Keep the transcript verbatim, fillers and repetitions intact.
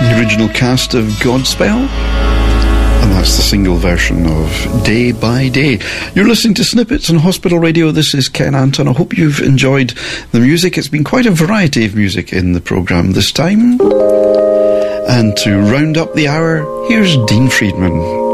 the original cast of Godspell. And that's the single version of Day by Day. You're listening to Snippets on Hospital Radio. This is Ken Anton. I hope you've enjoyed the music. It's been quite a variety of music in the programme this time. And to round up the hour, here's Dean Friedman.